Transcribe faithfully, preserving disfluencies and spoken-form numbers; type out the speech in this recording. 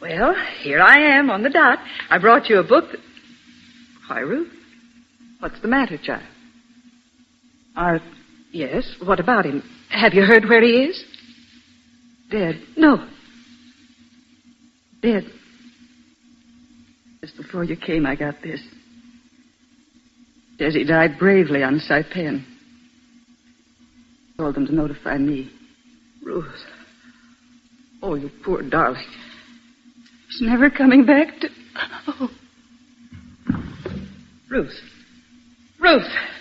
Well, here I am on the dot. I brought you a book. That... Why, Ruth, what's the matter, child? Are... Yes, what about him? Have you heard where he is? Dead. No. Dead. Just before you came, I got this. Says he died bravely on Saipan. Told them to notify me. Ruth. Oh, you poor darling. He's never coming back to... Oh. Ruth. Ruth.